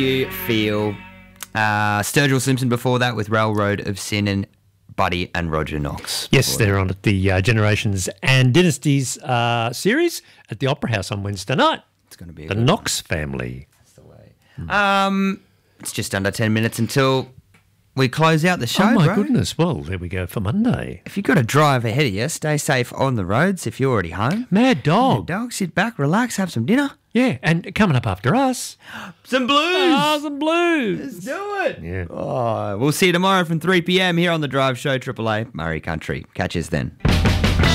You feel Sturgill Simpson before that with Railroad of Sin and Buddy and Roger Knox. Yes, they're on at the Generations and Dynasties series at the Opera House on Wednesday night. It's going to be the Knox family. That's the way. It's just under 10 minutes until we close out the show, Oh, my bro. goodness. Well, there we go for Monday. If you've got a drive ahead of you, stay safe on the roads if you're already home. Mad dog. Mad dog, sit back, relax, have some dinner. Yeah, and coming up after us. Some blues. Some blues. Let's do it. Yeah. Oh, we'll see you tomorrow from 3 p.m. here on The Drive Show, Triple A, Murray Country. Catch us then.